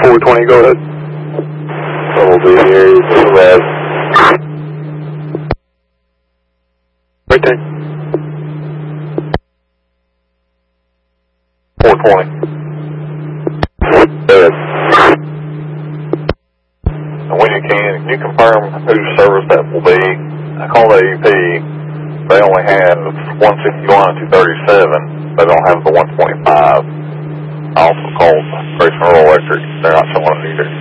420, go ahead. So we'll be here, you can have. Right there. 420. Good. And when you can you confirm whose service that will be? I called AEP. They only have 161 and 237. They don't have the 125. I also called Grayson Rural Electric. They're not showing it either.